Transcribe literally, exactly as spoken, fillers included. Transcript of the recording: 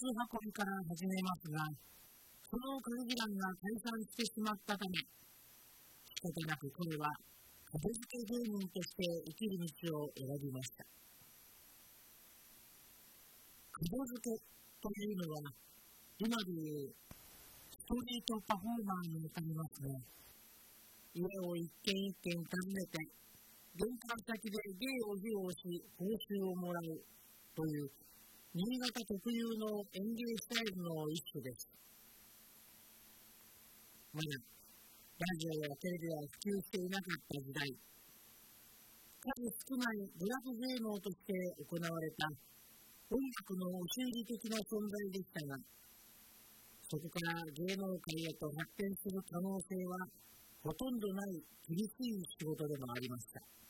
運びから始めますが、その歌劇団が解散してしまったため、仕方なく彼は片付け芸人として生きる道を選びました。片付けというのは、今でいうストリートパフォーマーに当たりますが、家を一軒一軒訪ねて、玄関先で芸を披露し報酬をもらうという新潟特有の演芸スタイルの一種です。まだラジオやテレビは普及していなかった時代、数少ないブラフ芸能として行われた音楽の押し売り的な存在でしたが、そこから芸能界へと発展する可能性はほとんどない厳しい仕事でもありました。